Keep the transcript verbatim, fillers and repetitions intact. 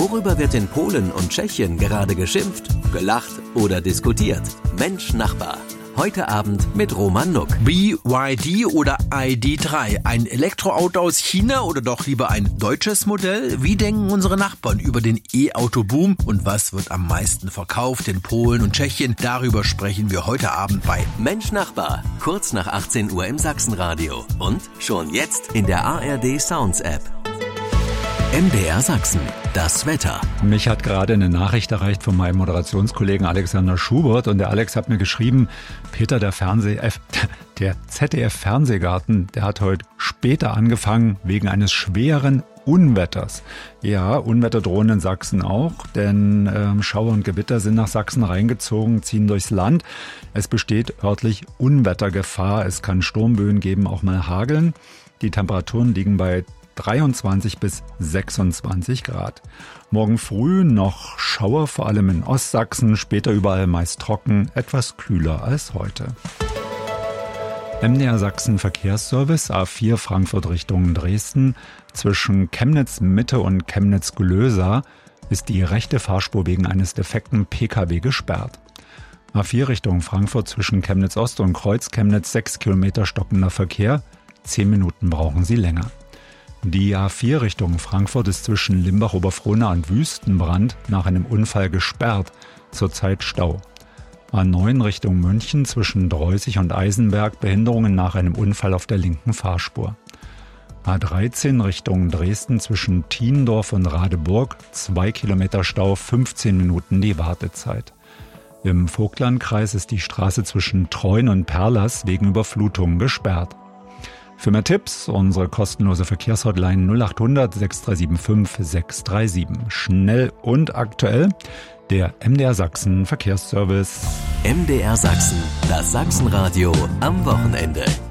Worüber wird in Polen und Tschechien gerade geschimpft, gelacht oder diskutiert? Mensch Nachbar. Heute Abend mit Roman Nuck. B Y D oder I D drei, ein Elektroauto aus China oder doch lieber ein deutsches Modell? Wie denken unsere Nachbarn über den E-Auto-Boom und was wird am meisten verkauft in Polen und Tschechien? Darüber sprechen wir heute Abend bei Mensch Nachbar, kurz nach achtzehn Uhr im Sachsenradio und schon jetzt in der A R D Sounds App. M D R Sachsen, das Wetter. Mich hat gerade eine Nachricht erreicht von meinem Moderationskollegen Alexander Schubert und der Alex hat mir geschrieben, Peter, der Fernseh, äh, der Z D F-Fernsehgarten, der hat heute später angefangen wegen eines schweren Unwetters. Ja, Unwetter drohen in Sachsen auch, denn ähm, Schauer und Gewitter sind nach Sachsen reingezogen, ziehen durchs Land. Es besteht örtlich Unwettergefahr, es kann Sturmböen geben, auch mal hageln. Die Temperaturen liegen bei dreiundzwanzig bis sechsundzwanzig Grad. Morgen früh noch Schauer, vor allem in Ostsachsen, später überall meist trocken, etwas kühler als heute. M D R Sachsen Verkehrsservice, A vier Frankfurt Richtung Dresden. Zwischen Chemnitz Mitte und Chemnitz Glösa ist die rechte Fahrspur wegen eines defekten P K W gesperrt. A vier Richtung Frankfurt zwischen Chemnitz Ost und Kreuz Chemnitz sechs Kilometer stockender Verkehr. Zehn Minuten brauchen Sie länger. Die A vier Richtung Frankfurt ist zwischen Limbach-Oberfrohna und Wüstenbrand nach einem Unfall gesperrt, zurzeit Stau. A neun Richtung München zwischen Dreußig und Eisenberg Behinderungen nach einem Unfall auf der linken Fahrspur. A dreizehn Richtung Dresden zwischen Thiendorf und Radeburg, zwei Kilometer Stau, fünfzehn Minuten die Wartezeit. Im Vogtlandkreis ist die Straße zwischen Treuen und Perlers wegen Überflutungen gesperrt. Für mehr Tipps unsere kostenlose Verkehrshotline null acht hundert sechs drei sieben fünf sechs drei sieben. Schnell und aktuell der M D R Sachsen Verkehrsservice. M D R Sachsen, das Sachsenradio am Wochenende.